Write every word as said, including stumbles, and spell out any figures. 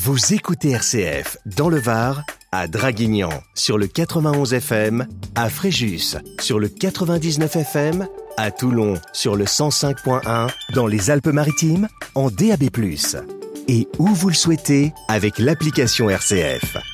Vous écoutez R C F dans le Var, à Draguignan sur le quatre-vingt-onze F M, à Fréjus sur le quatre-vingt-dix-neuf F M, à Toulon sur le cent cinq point un, dans les Alpes-Maritimes en D A B plus. Et où vous le souhaitez avec l'application R C F.